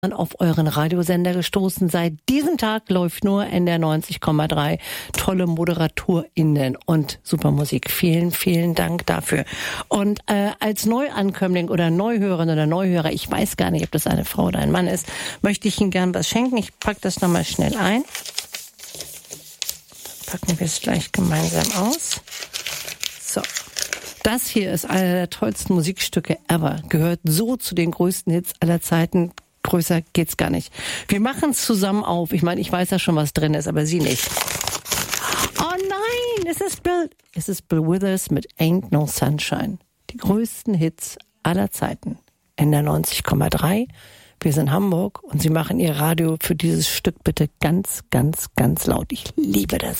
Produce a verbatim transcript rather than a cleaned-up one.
auf euren Radiosender gestoßen. Seit diesem Tag läuft nur N D R neunzig Komma drei. Tolle ModeratorInnen und super Musik. Vielen, vielen Dank dafür. Und äh, als Neuankömmling oder Neuhörerin oder Neuhörer, ich weiß gar nicht, ob das eine Frau oder ein Mann ist, möchte ich Ihnen gern was schenken. Ich packe das nochmal schnell ein. Packen wir es gleich gemeinsam aus. So. Das hier ist einer der tollsten Musikstücke ever. Gehört so zu den größten Hits aller Zeiten. Größer geht's gar nicht. Wir machen es zusammen auf. Ich meine, ich weiß ja schon, was drin ist, aber Sie nicht. Oh nein, es ist Bill, es ist Bill Withers mit Ain't No Sunshine. Die größten Hits aller Zeiten. N D R neunzig Komma drei. Wir sind Hamburg und Sie machen Ihr Radio für dieses Stück bitte ganz, ganz, ganz laut. Ich liebe das.